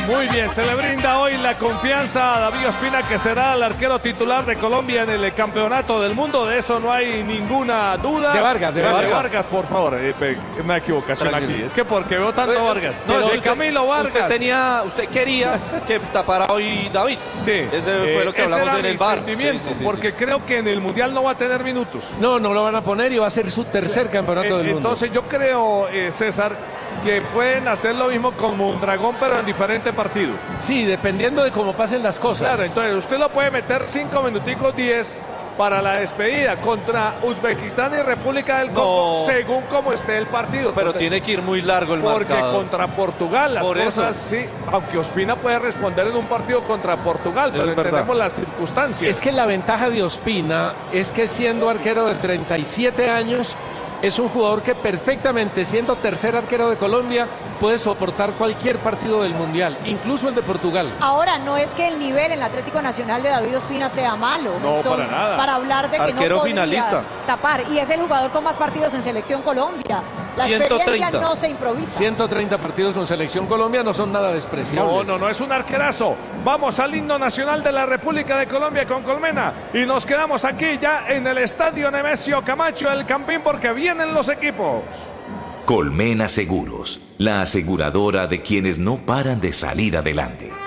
Muy bien, se le brinda hoy la confianza a David Ospina, que será el arquero titular de Colombia en el campeonato del mundo. De eso no hay ninguna duda. De Vargas, Vargas, por favor. Una equivocación Tranquilo. aquí. Es que porque veo tanto Vargas. No, de usted, Camilo Vargas. Usted quería que tapara hoy David. Sí. Ese fue lo que hablamos en el bar. Porque creo que en el Mundial no va a tener minutos. No lo van a poner y va a ser su tercer campeonato del mundo. Entonces yo creo, César, que pueden hacer lo mismo con Mondragón, pero en diferente partido. Sí, dependiendo de cómo pasen las cosas. Claro, entonces usted lo puede meter 5 minuticos 10 para la despedida contra Uzbekistán y República del Congo, según cómo esté el partido. Pero tiene que ir muy largo el marcador. Porque contra Portugal las Por cosas, eso. sí, aunque Ospina puede responder en un partido contra Portugal, pero entendemos las circunstancias. Es que la ventaja de Ospina es que siendo arquero de 37 años, es un jugador que perfectamente, siendo tercer arquero de Colombia, puede soportar cualquier partido del Mundial, incluso el de Portugal. Ahora, no es que el nivel en el Atlético Nacional de David Ospina sea malo. No, entonces, para nada. Para hablar de que Arquero no podría finalista. tapar. Y es el jugador con más partidos en Selección Colombia. La 130. experiencia no se improvisa. 130 partidos con Selección Colombia no son nada despreciables. No, es un arquerazo. Vamos al himno nacional de la República de Colombia con Colmena y nos quedamos aquí ya en el estadio Nemesio Camacho, el Campín, porque vienen los equipos. Colmena Seguros, la aseguradora de quienes no paran de salir adelante.